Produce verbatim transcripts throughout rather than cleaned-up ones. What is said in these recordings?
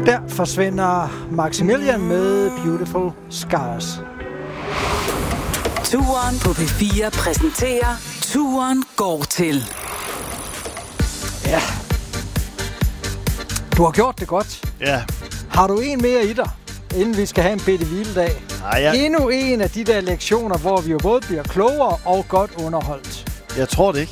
Der forsvinder Maximilian med Beautiful Scars. Turen på P fire præsenterer Turen går til. Ja. Du har gjort det godt. Ja. Har du en mere i dig, inden vi skal have en bitte hviledag? Nej, ja. Endnu en af de der lektioner, hvor vi jo både bliver klogere og godt underholdt. Jeg tror det ikke.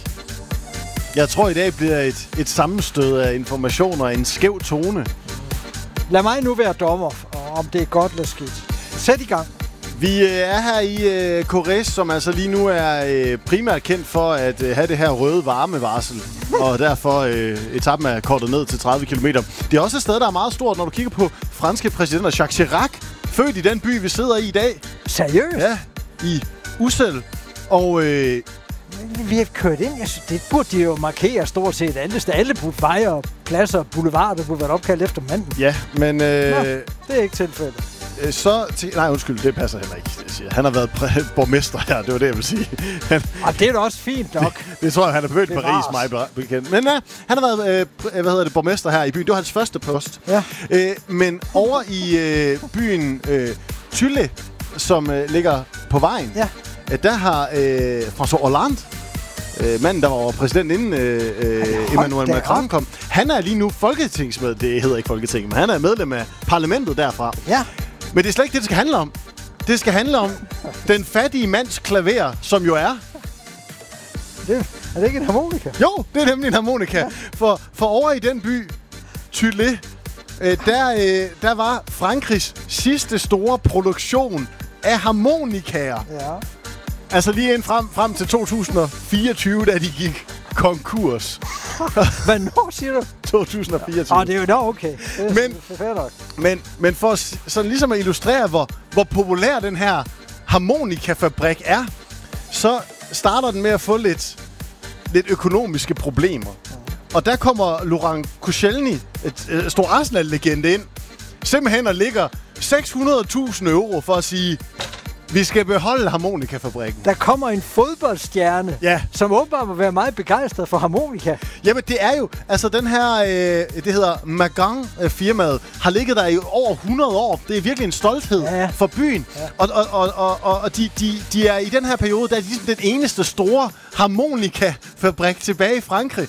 Jeg tror i dag bliver et, et sammenstød af informationer og en skæv tone. Lad mig nu være dommer, om det er godt eller skidt. Sæt i gang. Vi øh, er her i øh, Corrèze, som altså lige nu er øh, primært kendt for at øh, have det her røde varmevarsel. Og derfor øh, etappen er kortet ned til tredive kilometer. Det er også et sted, der er meget stort, når du kigger på franske præsidenter. Jacques Chirac, født i den by, vi sidder i i dag. Seriøst? Ja, i Ussel. Og øh, vi har kørt ind. Jeg synes, det burde de jo markere stort set alle steder. Alle veje og pladser og boulevarder burde være opkaldt efter manden. Ja, men Øh, Nå, det er ikke tilfældet. Så til, nej, undskyld, det passer heller ikke. Det siger. Han har været præ- borgmester her, det var det, jeg vil sige. Han, og det er da også fint nok. Det, det tror jeg, han er født i Paris, mig bekendt. Men ja, han har været øh, hvad hedder det, borgmester her i byen. Det var hans første post. Ja. Øh, men over i øh, byen øh, Tulle, som øh, ligger på vejen, ja. øh, der har øh, François Hollande, øh, manden, der var præsident inden øh, øh, Emmanuel Macron kom, han er lige nu folketingsmedlem. Det hedder ikke Folketinget, men han er medlem af parlamentet derfra. Ja. Men det er slet ikke det, det skal handle om. Det skal handle om den fattige mands klaver, som jo er... Det, er det ikke en harmonika? Jo, det er nemlig en harmonika. Ja. For, for over i den by, Tulle, øh, der, øh, der var Frankrigs sidste store produktion af harmonikaer. Ja. Altså lige ind frem, frem til to tusind fireogtyve, da de gik konkurs. Hvornår siger du? to tusind fireogtyve. Ah, det er jo da okay. Det er men, men, men for sådan ligesom at illustrere, hvor, hvor populær den her harmonikafabrik er, så starter den med at få lidt, lidt økonomiske problemer. Ja. Og der kommer Laurent Koscielny, et, et stor Arsenal-legende, ind, simpelthen og ligger seks hundrede tusind euro for at sige, vi skal beholde harmonikafabrikken. Der kommer en fodboldstjerne, ja. som åbenbart må være meget begejstret for harmonika. Jamen, det er jo... Altså, den her... Øh, det hedder Magan-firmaet, har ligget der i over hundrede år. Det er virkelig en stolthed ja. for byen. Ja. Og, og, og, og, og de, de, de er i den her periode, der er ligesom den eneste store harmonikafabrik tilbage i Frankrig.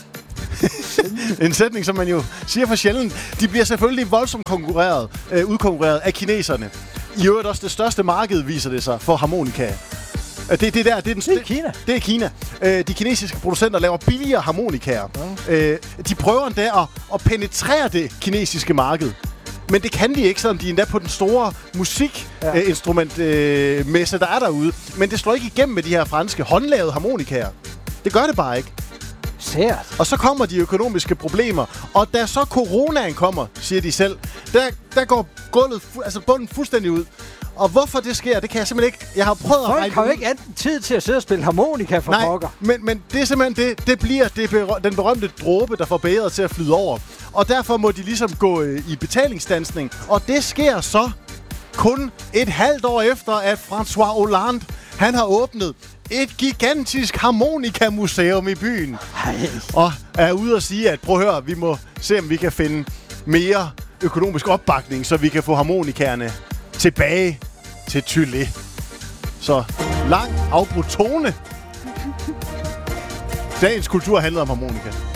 En sætning, som man jo siger for sjældent. De bliver selvfølgelig voldsomt konkurreret, øh, udkonkurreret af kineserne. I øvrigt også det største marked, viser det sig, for harmonika. Det, det, der, det, er, den, det er Kina. Det er Kina. Øh, de kinesiske producenter laver billigere harmonikaer. Ja. Øh, de prøver endda at, at penetrere det kinesiske marked. Men det kan de ikke, selvom de er endda på den store musikinstrumentmesse, øh, der er derude. Men det slår ikke igennem med de her franske håndlavede harmonikaer. Det gør det bare ikke. Sært. Og så kommer de økonomiske problemer. Og da så coronaen kommer, siger de selv, der, der går gulvet, fu- altså bunden fuldstændig ud. Og hvorfor det sker, det kan jeg simpelthen ikke... Jeg har prøvet Folk at regne har jo ikke anden tid til at sidde og spille harmonika for Nej, pokker. men, men det er simpelthen det. Det bliver det berø- den berømte dråbe, der får bægeret til at flyde over. Og derfor må de ligesom gå øh, i betalingsstandsning. Og det sker så kun et halvt år efter, at François Hollande, han har åbnet et gigantisk harmonikamuseum i byen. Ej. Og er ude og sige, at prøv at høre, vi må se, om vi kan finde mere økonomisk opbakning, så vi kan få harmonikerne tilbage til Tulle. Så lang afbrudt tone. Dagens kultur handlede om harmonika.